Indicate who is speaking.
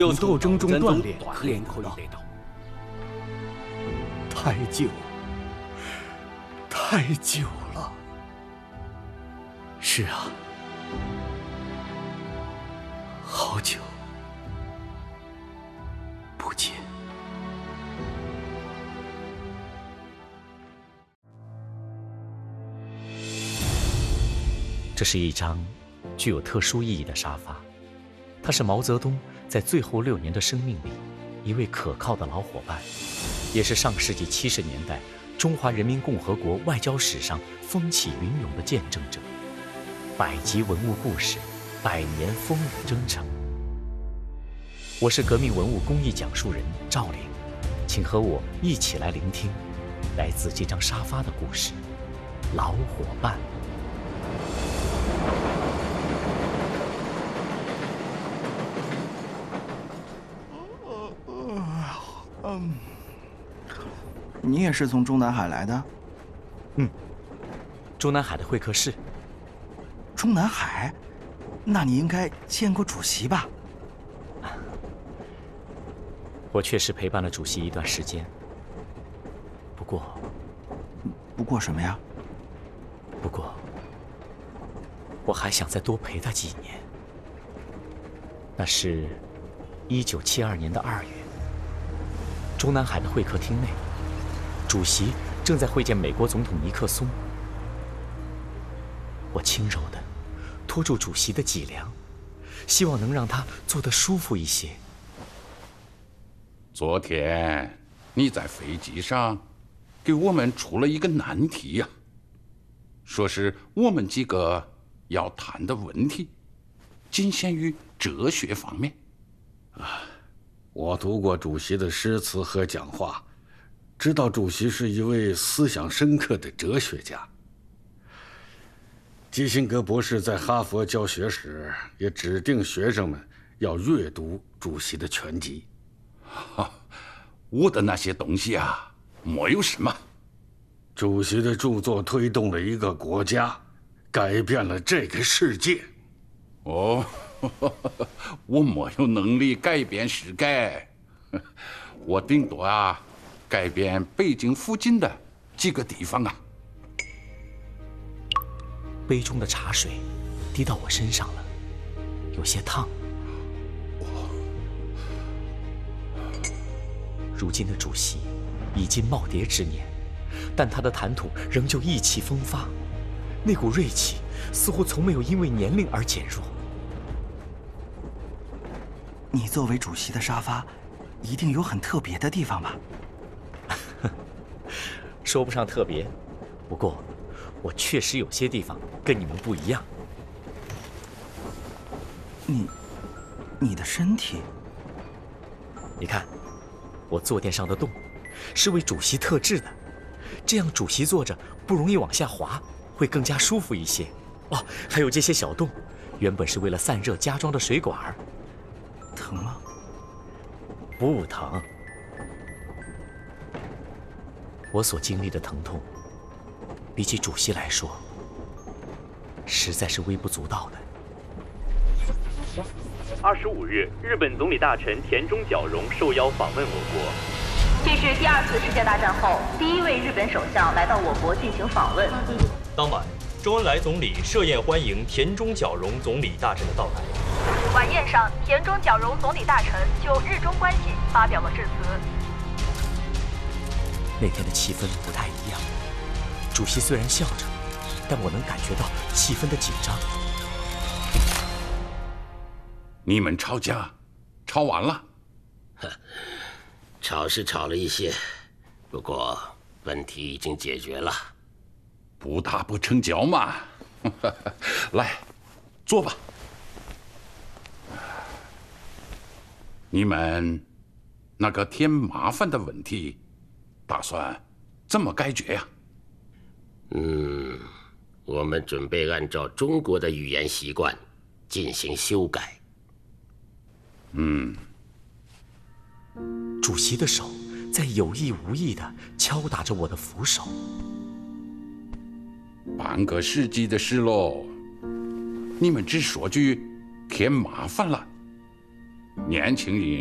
Speaker 1: 从斗争中锻炼可以得到。太久，太久了。是啊，好久不见。
Speaker 2: 这是一张具有特殊意义的沙发，它是毛泽东在最后6年的生命里一位可靠的老伙伴，也是上世纪70年代中华人民共和国外交史上风起云涌的见证者。百集文物故事，100年风雨征程。我是革命文物公益讲述人赵玲，请和我一起来聆听来自这张沙发的故事——老伙伴。
Speaker 3: 你也是从中南海来的？
Speaker 2: 中南海的会客室。
Speaker 3: 中南海？那你应该见过主席吧？
Speaker 2: 我确实陪伴了主席一段时间，
Speaker 3: 不过什么呀？
Speaker 2: 不过我还想再多陪他几年。那是1972年的2月，中南海的会客厅内，主席正在会见美国总统尼克松。我轻柔地拖住主席的脊梁，希望能让他坐得舒服一些。
Speaker 4: 昨天你在飞机上给我们出了一个难题呀，说是我们几个要谈的问题仅限于哲学方面。
Speaker 5: 我读过主席的诗词和讲话，知道主席是一位思想深刻的哲学家。基辛格博士在哈佛教学时也指定学生们要阅读主席的全集。
Speaker 4: 我的那些东西啊，没有什么。
Speaker 5: 主席的著作推动了一个国家，改变了这个世界。
Speaker 4: 哦，我没有能力改变世界，我顶多改变北京附近的几个地方啊。
Speaker 2: 杯中的茶水滴到我身上了，有些烫。如今的主席已经耄耋之年，但他的谈吐仍旧意气风发，那股锐气似乎从没有因为年龄而减弱。
Speaker 3: 你作为主席的沙发，一定有很特别的地方吧？
Speaker 2: 说不上特别，不过我确实有些地方跟你们不一样。
Speaker 3: 你的身体，
Speaker 2: 你看，我坐垫上的洞是为主席特制的，这样主席坐着不容易往下滑，会更加舒服一些。哦，还有这些小洞，原本是为了散热加装的水管。
Speaker 3: 疼吗？
Speaker 2: 不疼。我所经历的疼痛，比起主席来说，实在是微不足道的。
Speaker 6: 25日，日本总理大臣田中角荣受邀访问我国。
Speaker 7: 这是第2次世界大战后第1位日本首相来到我国进行访问。
Speaker 6: 当晚，周恩来总理设宴欢迎田中角荣总理大臣的到来。
Speaker 7: 晚宴上，田中角荣总理大臣就日中关系发表了致辞。
Speaker 2: 那天的气氛不太一样，主席虽然笑着，但我能感觉到气氛的紧张。
Speaker 4: 你们吵架，吵完了？
Speaker 8: 吵是吵了一些，不过问题已经解决了。
Speaker 4: 不打不成交嘛。来，坐吧。你们那个添麻烦的问题，打算怎么解决呀？
Speaker 8: 我们准备按照中国的语言习惯进行修改。
Speaker 2: 主席的手在有意无意地敲打着我的扶手。
Speaker 4: 半个世纪的事喽，你们只说句添麻烦了， 年轻人